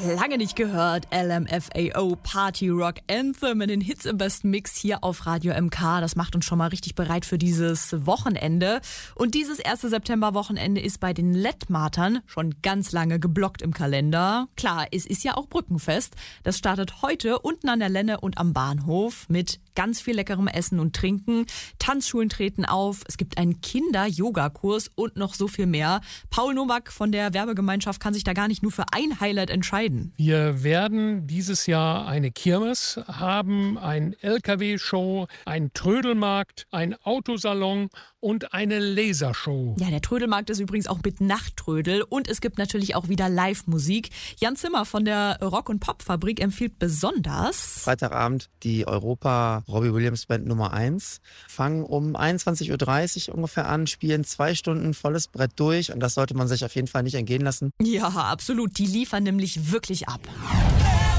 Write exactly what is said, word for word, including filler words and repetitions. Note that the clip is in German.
lange nicht gehört. L M F A O Party Rock Anthem in den Hits im besten Mix hier auf Radio M K. Das macht uns schon mal richtig bereit für dieses Wochenende. Und dieses erste September-Wochenende ist bei den Lettmatern schon ganz lange geblockt im Kalender. Klar, es ist ja auch Brückenfest. Das startet heute unten an der Lenne und am Bahnhof mit ganz viel leckerem Essen und Trinken. Tanzschulen treten auf, es gibt einen Kinder-Yoga-Kurs und noch so viel mehr. Paul Nowak von der Werbegemeinschaft kann sich da gar nicht nur für ein Highlight entscheiden. Wir werden dieses Jahr eine Kirmes haben, ein L K W-Show, einen Trödelmarkt, ein Autosalon und eine Lasershow. Ja, der Trödelmarkt ist übrigens auch mit Nachttrödel und es gibt natürlich auch wieder Live-Musik. Jan Zimmer von der Rock- und Pop-Fabrik empfiehlt besonders... Freitagabend die Europa Robbie Williams Band Nummer eins. Fangen um einundzwanzig Uhr dreißig ungefähr an, spielen zwei Stunden volles Brett durch und das sollte man sich auf jeden Fall nicht entgehen lassen. Ja, absolut. Die liefern nämlich wirklich ab.